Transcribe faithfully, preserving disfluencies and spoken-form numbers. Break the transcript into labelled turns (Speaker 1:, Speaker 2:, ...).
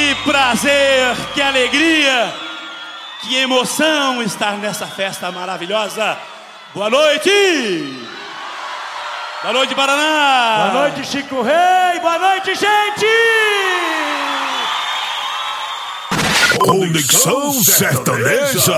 Speaker 1: Que prazer, que alegria, que emoção estar nessa festa maravilhosa. Boa noite! Boa noite, Paraná!
Speaker 2: Boa noite, Chico Rei! Boa noite, gente!
Speaker 3: Conexão Sertaneja!